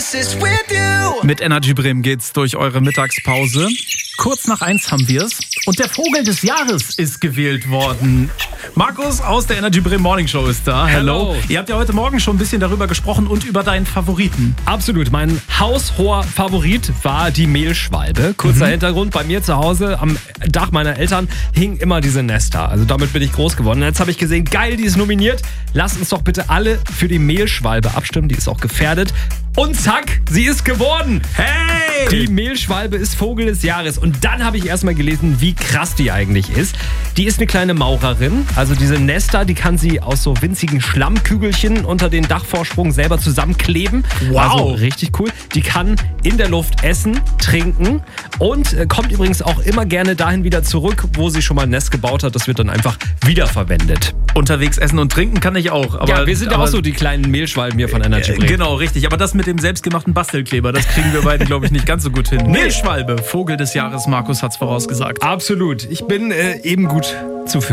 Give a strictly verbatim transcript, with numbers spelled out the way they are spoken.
Mit Energy Bremen geht's durch eure Mittagspause. Kurz nach eins haben wir's. Und der Vogel des Jahres ist gewählt worden. Markus aus der Energy Bremen Morning Show ist da. Hello. Hello. Ihr habt ja heute Morgen schon ein bisschen darüber gesprochen und über deinen Favoriten. Absolut. Mein haushoher Favorit war die Mehlschwalbe. Kurzer mhm. Hintergrund. Bei mir zu Hause am Dach meiner Eltern hing immer diese Nester. Also damit bin ich groß geworden. Und jetzt habe ich gesehen, geil, die ist nominiert. Lasst uns doch bitte alle für die Mehlschwalbe abstimmen. Die ist auch gefährdet. Und zack, sie ist geworden. Hey! Die Mehlschwalbe ist Vogel des Jahres. Und dann habe ich erstmal gelesen, wie krass die eigentlich ist. Die ist eine kleine Maurerin. Also diese Nester, die kann sie aus so winzigen Schlammkügelchen unter den Dachvorsprung selber zusammenkleben. Wow. Also richtig cool. Die kann in der Luft essen, trinken und äh, kommt übrigens auch immer gerne dahin wieder zurück, wo sie schon mal ein Nest gebaut hat. Das wird dann einfach wiederverwendet. Unterwegs essen und trinken kann ich auch. Aber, ja, wir sind ja aber, auch so die kleinen Mehlschwalben hier von Energy Bremen. Genau, richtig. Aber das mit dem selbstgemachten Bastelkleber, das kriegen wir beide, glaube ich, nicht ganz so gut hin. Mehlschwalbe, Vogel des Jahres, Markus hat's vorausgesagt. Absolut. Ich bin äh, eben gut zu führen.